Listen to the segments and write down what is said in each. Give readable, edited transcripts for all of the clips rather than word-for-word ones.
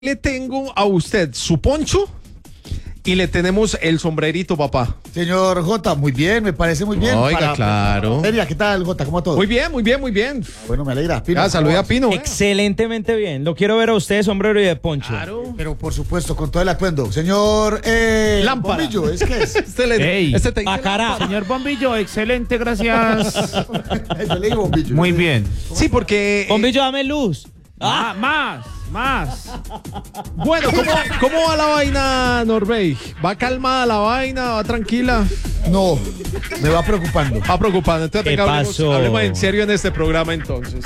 Le tengo a usted su poncho y le tenemos el sombrerito, papá. Señor Jota, muy bien, me parece muy bien. Oiga, claro. Feria, ¿qué tal, Jota? ¿Cómo todo? Muy bien, muy bien, muy bien. Bueno, me alegra. Pino, Saludé a Pino. Excelentemente bien. Lo quiero ver a usted, sombrero y de poncho. Claro. Pero por supuesto, con todo el atuendo. Señor Lámpara. Bombillo, ¿es que es? Ey. Este te dice Bacará. Señor Bombillo, excelente, gracias. Yo le digo Bombillo. Muy bien. Sí, porque... Bombillo, dame luz. Más. Bueno, ¿cómo va la vaina, Norvey? ¿Va calmada la vaina? ¿Va tranquila? No, me va preocupando. Va preocupando. Entonces, ¿Qué venga, pasó? hablemos en serio en este programa, entonces.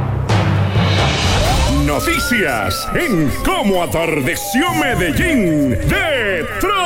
Noticias en Cómo atardeció Medellín de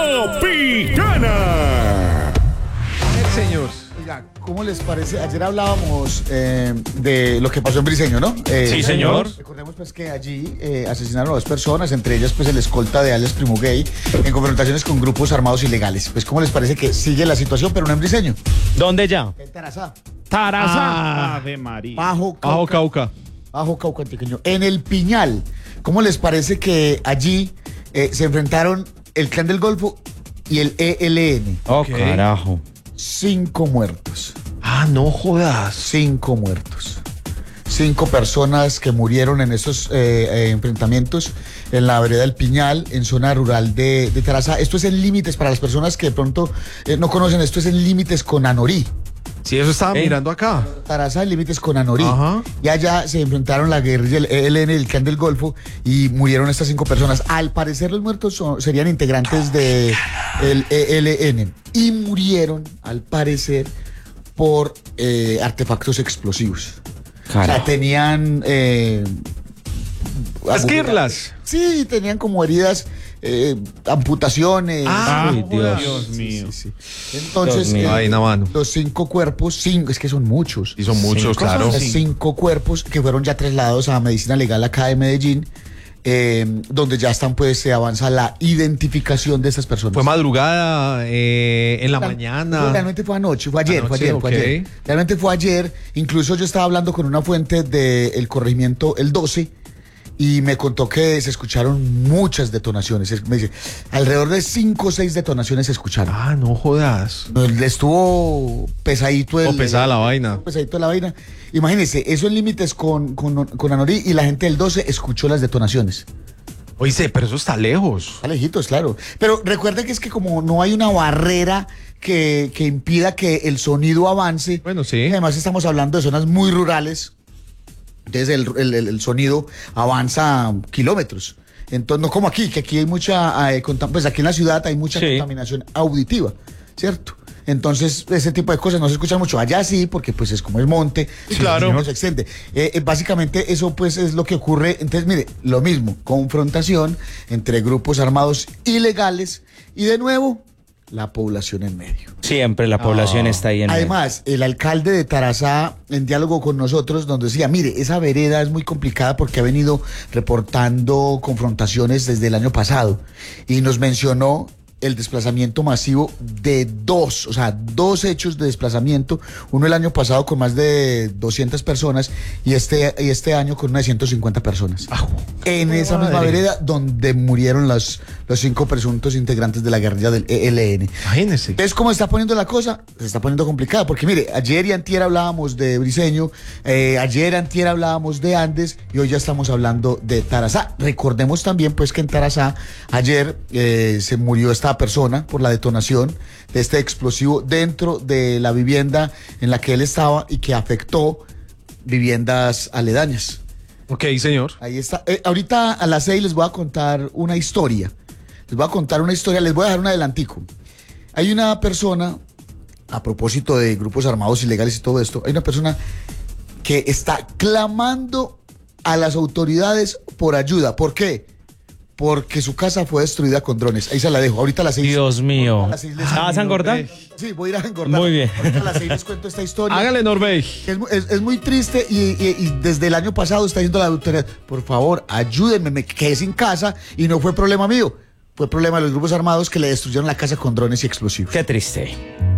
Tropicana. Señor. Oiga, ¿cómo les parece? Ayer hablábamos de lo que pasó en Briseño, ¿no? Sí, señor. Recordemos pues que allí asesinaron a 2 personas, entre ellas pues el escolta de alias Primo Gay, en confrontaciones con grupos armados ilegales. Pues ¿cómo les parece que sigue la situación, pero no en Briseño? ¿Dónde ya? En Tarazá, Taraza. Ave María. Bajo Bajo Cauca. Cauca. Bajo Cauca Antioqueño. En el Piñal, ¿cómo les parece que allí se enfrentaron el Clan del Golfo y el ELN? Oh, Ok. carajo. 5 muertos. Ah, no jodas. 5 muertos. 5 personas que murieron en estos enfrentamientos en la vereda del Piñal, en zona rural de Tarazá. Esto es en límites, para las personas que de pronto no conocen, esto es en límites con Anorí. Sí, eso estaba mirando acá. Tarazá en límites con Anorí. Ajá. Y allá se enfrentaron la guerrilla del ELN, el Clan del Golfo, y murieron estas 5 personas. Al parecer los muertos serían integrantes del ELN. Y murieron, al parecer, por artefactos explosivos. O sea, Carajo. tenían... Esquirlas. Sí, tenían como heridas, amputaciones. Ay, Dios mío. Sí. Entonces, Dios mío. Ay, na mano. los 5 cuerpos, 5, es que son muchos. Y son muchos, claro. Los 5 cuerpos que fueron ya trasladados a Medicina Legal acá de Medellín, donde ya están, pues, se avanza la identificación de estas personas. Fue madrugada, en la mañana. Realmente fue anoche, fue ayer, Anoche, fue ayer. ok. Realmente fue ayer. Incluso yo estaba hablando con una fuente del corregimiento El 12 y me contó que se escucharon muchas detonaciones. Me dice, alrededor de 5 o 6 detonaciones se escucharon. Ah, no jodas. Le estuvo pesadito Pesada la vaina. pesadito la vaina. Imagínense, eso en límites con Anorí, y la gente del 12 escuchó las detonaciones. Oye, pero eso está lejos. Está lejitos, claro. Pero recuerden que es que como no hay una barrera que impida que el sonido avance. Bueno, sí. Además estamos hablando de zonas muy rurales. Entonces el sonido avanza kilómetros. Entonces, no como aquí, que aquí hay mucha, pues aquí en la ciudad hay mucha Sí. contaminación auditiva, ¿cierto? Entonces, ese tipo de cosas no se escuchan mucho. Allá sí, porque pues es como el monte. Sí, claro. No se extiende. Básicamente eso pues es lo que ocurre. Entonces, mire, lo mismo, confrontación entre grupos armados ilegales y de nuevo, la población en medio. Siempre la población está ahí en medio. Además, el alcalde de Tarazá, en diálogo con nosotros, nos decía, mire, esa vereda es muy complicada porque ha venido reportando confrontaciones desde el año pasado. Y nos mencionó el desplazamiento masivo de 2 dos hechos de desplazamiento. Uno el año pasado con más de 200 personas y este año con unas 150 personas. En esa misma vereda donde murieron los 5 presuntos integrantes de la guerrilla del ELN. Imagínese. ¿Ves cómo está poniendo la cosa? Se está poniendo complicada, porque mire, ayer y antier hablábamos de Briseño, ayer antier hablábamos de Andes y hoy ya estamos hablando de Tarazá. Recordemos también pues que en Tarazá ayer se murió esta persona por la detonación de este explosivo dentro de la vivienda en la que él estaba y que afectó viviendas aledañas. Ok, señor. Ahí está. Ahorita a las 6 les voy a contar una historia. Les voy a dejar un adelantico. Hay una persona, a propósito de grupos armados ilegales y todo esto, hay una persona que está clamando a las autoridades por ayuda. ¿Por qué? Porque su casa fue destruida con drones. Ahí se la dejo. Ahorita a las 6. Dios mío. A las 6 les- ¿Vas a engordar? Sí, voy a ir a engordar. Muy bien. Ahorita a las 6 les cuento esta historia. Hágale, Norvey. Es muy triste y desde el año pasado está diciendo la autoridad, por favor, ayúdenme, me quedé sin casa y no fue problema mío, fue problema de los grupos armados que le destruyeron la casa con drones y explosivos. Qué triste.